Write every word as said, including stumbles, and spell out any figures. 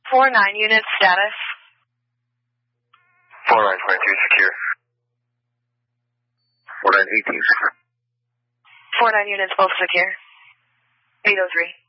four nine units status. four nine twenty-three secure. four nine eighteen secure. four nine units both secure. eight oh three.